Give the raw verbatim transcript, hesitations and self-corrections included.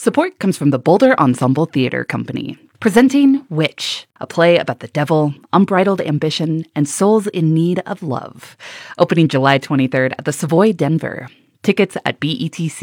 Support comes from the Boulder Ensemble Theater Company, presenting Witch, a play about the devil, unbridled ambition, and souls in need of love. Opening July twenty-third at the Savoy Denver. Tickets at B E T C.